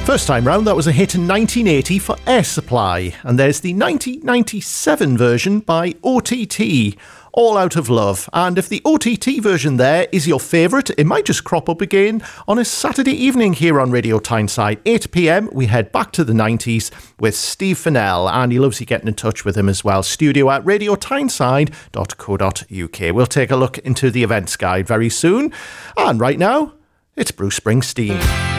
First time round, that was a hit in 1980 for Air Supply. And there's the 1997 version by OTT, All Out of Love. And if the OTT version there is your favourite, it might just crop up again on a Saturday evening here on Radio Tyneside. 8 p.m, we head back to the 90s with Steve Fennell, and he loves you getting in touch with him as well. Studio at radiotyneside.co.uk. We'll take a look into the events guide very soon. And right now, it's Bruce Springsteen.